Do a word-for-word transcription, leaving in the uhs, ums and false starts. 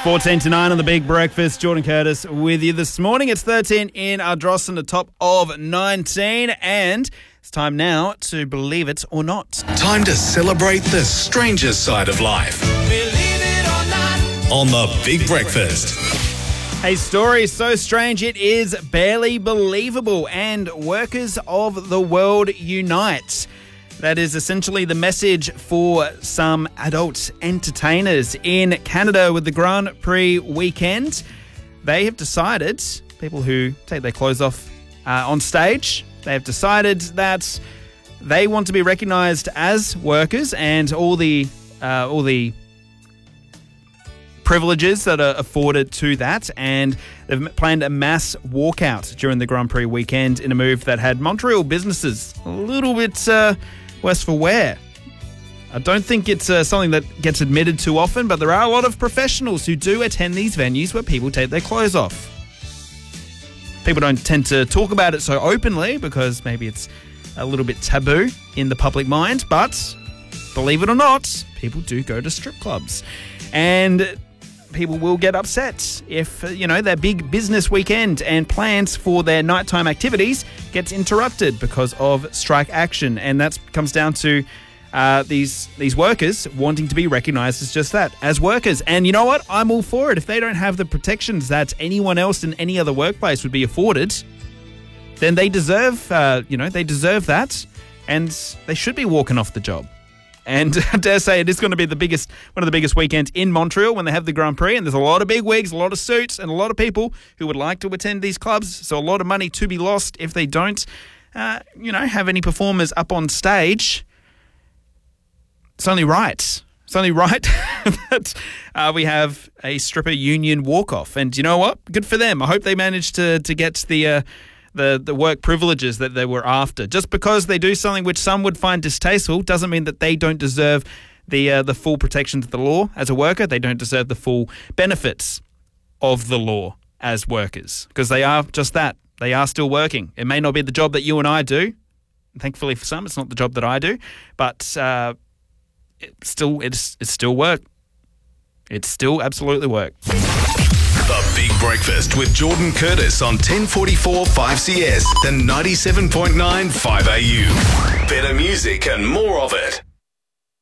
fourteen to nine on the Big Breakfast. Jordan Curtis with you this morning. It's thirteen in Ardrossan, the top of nineteen, and it's time now to believe it or not. Time to celebrate the stranger side of life. Believe it or not. On the Big Breakfast. A story so strange it is barely believable, and workers of the world unite. That is essentially the message for some adult entertainers in Canada with the Grand Prix weekend. They have decided, people who take their clothes off uh, on stage, they have decided that they want to be recognised as workers and all the uh, all the privileges that are afforded to that, and they've planned a mass walkout during the Grand Prix weekend in a move that had Montreal businesses a little bit uh, worse for wear. I don't think it's uh, something that gets admitted too often, but there are a lot of professionals who do attend these venues where people take their clothes off. People don't tend to talk about it so openly because maybe it's a little bit taboo in the public mind, but believe it or not, people do go to strip clubs. And people will get upset if, you know, their big business weekend and plans for their nighttime activities gets interrupted because of strike action. And that comes down to uh, these these workers wanting to be recognised as just that, as workers. And you know what? I'm all for it. If they don't have the protections that anyone else in any other workplace would be afforded, then they deserve, uh, you know, they deserve that, and they should be walking off the job. And I dare say it is going to be the biggest, one of the biggest weekends in Montreal when they have the Grand Prix. And there's a lot of big wigs, a lot of suits, and a lot of people who would like to attend these clubs. So a lot of money to be lost if they don't, uh, you know, have any performers up on stage. It's only right. It's only right that uh, we have a stripper union walk-off. And you know what? Good for them. I hope they manage to to get the... Uh, The, the work privileges that they were after. Just because they do something which some would find distasteful doesn't mean that they don't deserve the uh, the full protections of the law as a worker. They don't deserve the full benefits of the law as workers, because they are just that. They are still working. It may not be the job that you and I do. Thankfully for some, it's not the job that I do, but uh, it still it's it's still work. It's still absolutely work. The Big Breakfast with Jordan Curtis on ten forty-four five C S and ninety-seven point nine five A U. Better music and more of it.